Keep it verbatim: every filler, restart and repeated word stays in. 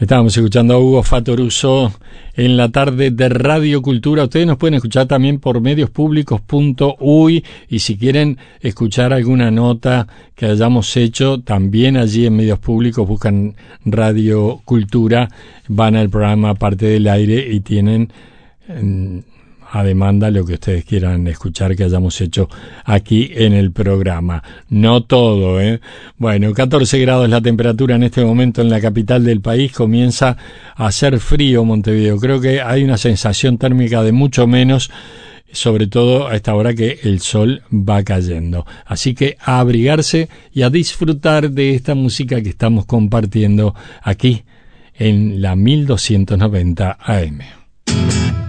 Estábamos escuchando a Hugo Fattoruso en la tarde de Radio Cultura. Ustedes nos pueden escuchar también por medios públicos punto uy, y si quieren escuchar alguna nota que hayamos hecho, también allí en medios públicos buscan Radio Cultura, van al programa Parte del Aire y tienen eh, a demanda lo que ustedes quieran escuchar que hayamos hecho aquí en el programa. No todo, ¿eh? Bueno, catorce grados la temperatura en este momento en la capital del país. Comienza a hacer frío Montevideo. Creo que hay una sensación térmica de mucho menos, sobre todo a esta hora que el sol va cayendo. Así que a abrigarse y a disfrutar de esta música que estamos compartiendo aquí en la mil doscientos noventa A M.